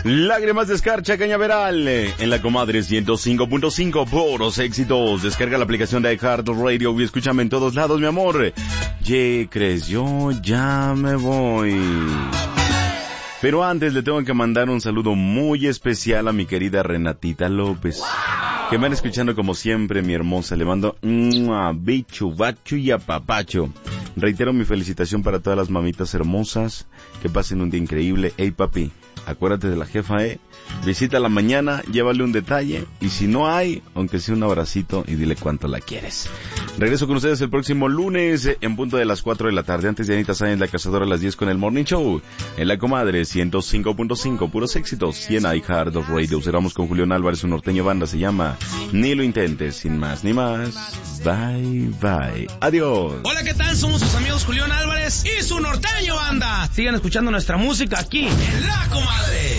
Lágrimas de escarcha cañaveral en la comadre 105.5, puros éxitos. Descarga la aplicación de iHeartRadio y escúchame en todos lados, mi amor. Ye creció, ya me voy. Pero antes le tengo que mandar un saludo muy especial a mi querida Renatita López, que me van escuchando como siempre, mi hermosa. Le mando bichu, bachu y apapacho. Reitero mi felicitación para todas las mamitas hermosas. Que pasen un día increíble. Ey, papi, acuérdate de la jefa, visítala mañana, llévale un detalle, y si no hay, aunque sea un abracito, y dile cuánto la quieres. Regreso con ustedes el próximo lunes, en punto de las 4 de la tarde, antes de Anita Sáenz, la cazadora, a las 10 con el Morning Show, en la comadre 105.5, puros éxitos, y en iHeartRadio. Cerramos con Julián Álvarez, su norteño banda, se llama Ni lo intentes, sin más ni más. Bye, bye. Adiós. Hola, ¿qué tal? Somos sus amigos Julián Álvarez y su norteño banda. Sigan escuchando nuestra música aquí en La Comadre.